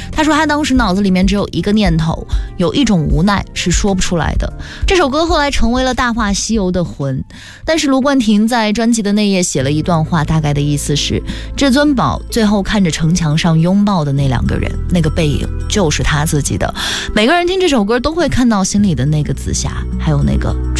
他说他当时脑子里面只有一个念头，有一种无奈是说不出来的。这首歌后来成为了《大话西游》的魂，但是卢冠廷在专辑的内页写了一段话，大概的意思是，至尊宝最后看着城墙上拥抱的那2个人，那个背影就是他自己的。每个人听这首歌都会看到心里的那个紫霞，还有那个